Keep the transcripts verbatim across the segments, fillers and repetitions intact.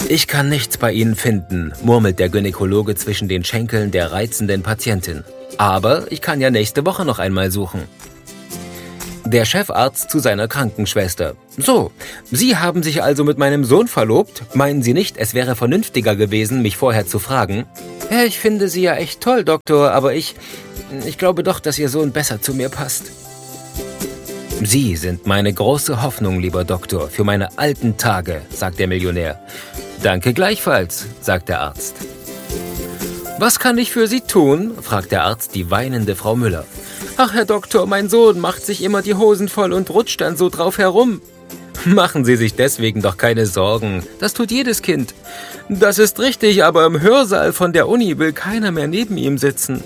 »Ich kann nichts bei Ihnen finden«, murmelt der Gynäkologe zwischen den Schenkeln der reizenden Patientin. »Aber ich kann ja nächste Woche noch einmal suchen.« Der Chefarzt zu seiner Krankenschwester. »So, Sie haben sich also mit meinem Sohn verlobt? Meinen Sie nicht, es wäre vernünftiger gewesen, mich vorher zu fragen?« »Ja, ich finde Sie ja echt toll, Doktor, aber ich... Ich glaube doch, dass Ihr Sohn besser zu mir passt.« »Sie sind meine große Hoffnung, lieber Doktor, für meine alten Tage«, sagt der Millionär. »Danke gleichfalls«, sagt der Arzt. »Was kann ich für Sie tun?«, fragt der Arzt die weinende Frau Müller. »Ach, Herr Doktor, mein Sohn macht sich immer die Hosen voll und rutscht dann so drauf herum.« »Machen Sie sich deswegen doch keine Sorgen. Das tut jedes Kind.« »Das ist richtig, aber im Hörsaal von der Uni will keiner mehr neben ihm sitzen.«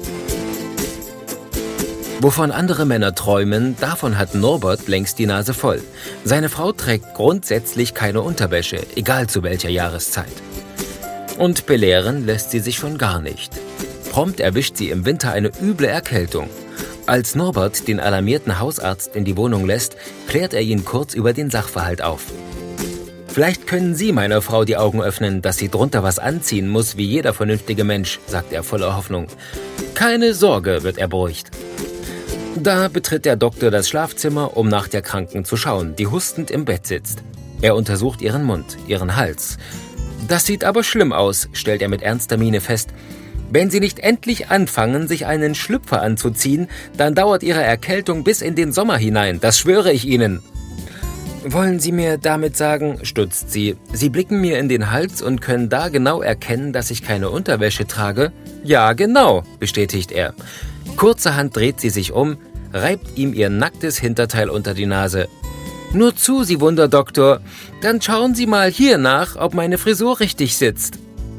Wovon andere Männer träumen, davon hat Norbert längst die Nase voll. Seine Frau trägt grundsätzlich keine Unterwäsche, egal zu welcher Jahreszeit. Und belehren lässt sie sich schon gar nicht. Prompt erwischt sie im Winter eine üble Erkältung. Als Norbert den alarmierten Hausarzt in die Wohnung lässt, klärt er ihn kurz über den Sachverhalt auf. »Vielleicht können Sie meiner Frau die Augen öffnen, dass sie drunter was anziehen muss, wie jeder vernünftige Mensch«, sagt er voller Hoffnung. »Keine Sorge«, wird er beruhigt. Da betritt der Doktor das Schlafzimmer, um nach der Kranken zu schauen, die hustend im Bett sitzt. Er untersucht ihren Mund, ihren Hals. »Das sieht aber schlimm aus«, stellt er mit ernster Miene fest. »Wenn Sie nicht endlich anfangen, sich einen Schlüpfer anzuziehen, dann dauert Ihre Erkältung bis in den Sommer hinein, das schwöre ich Ihnen.« »Wollen Sie mir damit sagen«, stutzt sie, »Sie blicken mir in den Hals und können da genau erkennen, dass ich keine Unterwäsche trage?« »Ja, genau«, bestätigt er. Kurzerhand dreht sie sich um, reibt ihm ihr nacktes Hinterteil unter die Nase. »Nur zu, Sie Wunderdoktor, dann schauen Sie mal hier nach, ob meine Frisur richtig sitzt.«